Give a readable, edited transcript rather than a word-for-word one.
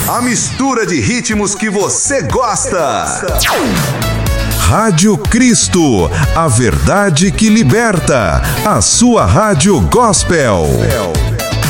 A mistura de ritmos que você gosta. Rádio Cristo, a verdade que liberta. A sua rádio gospel.